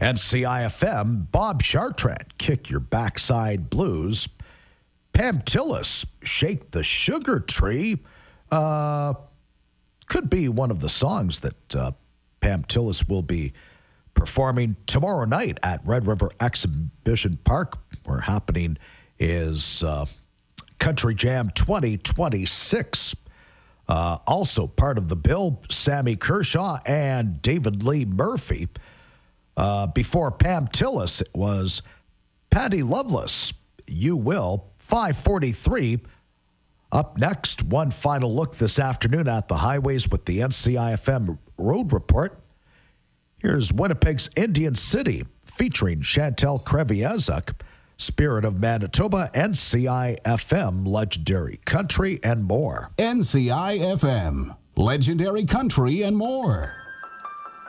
NCIFM, Bob Chartrand, Kick Your Backside Blues. Pam Tillis, Shake the Sugar Tree. Could be one of the songs that Pam Tillis will be performing tomorrow night at Red River Exhibition Park, where happening is Country Jam 2026. Also part of the bill, Sammy Kershaw and David Lee Murphy. Before Pam Tillis, it was Patty Loveless, You Will, 5:43. Up next, one final look this afternoon at the highways with the NCIFM Road Report. Here's Winnipeg's Indian City, featuring Chantal Kreviazuk, Spirit of Manitoba, NCIFM, Legendary Country, and more. NCIFM, Legendary Country, and more.